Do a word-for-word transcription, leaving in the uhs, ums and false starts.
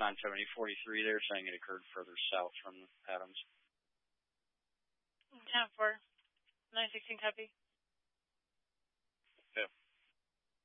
nine seventy forty-three, they're saying it occurred further south from Adams. ten four, nine sixteen copy. Yeah.